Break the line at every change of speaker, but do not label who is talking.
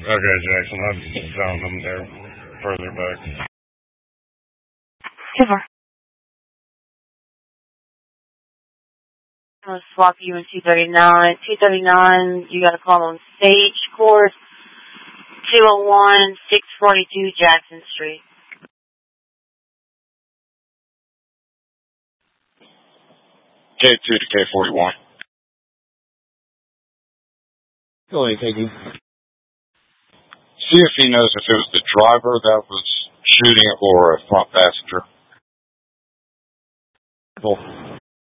Okay, Jackson, I found them there further back.
Super. I'm going to swap you in 239. 239, you got to call on stage course 201 642 Jackson Street.
K2 to K41.
Go ahead, KD.
See if he knows if it was the driver that was shooting or a front passenger.
Cool.